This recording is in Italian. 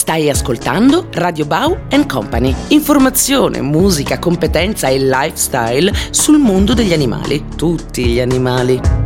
Stai ascoltando Radio Bau Company. Informazione, musica, competenza e lifestyle sul mondo degli animali. Tutti gli animali.